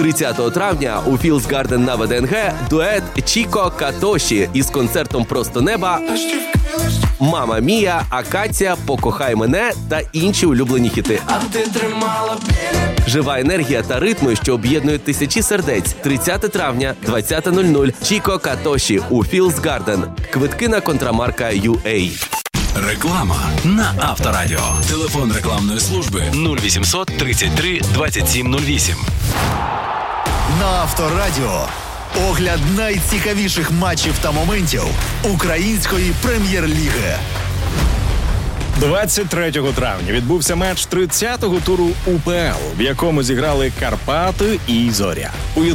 30 травня у Fields Garden на ВДНГ дует Чіко Катоші із концертом «Просто неба», «Мама Мія», «Акація», «Покохай мене» та інші улюблені хіти. Жива енергія та ритми, що об'єднують тисячі сердець. 30 травня, 20:00. Чіко Катоші у Fields Garden. Квитки на Контрамарка.UA. Реклама на Авторадіо. Телефон рекламної служби 0800 33 27 08. На Авторадіо. Огляд найцікавіших матчів та моментів української прем'єр-ліги. 23 травня відбувся матч 30-го туру УПЛ, в якому зіграли Карпати і Зоря.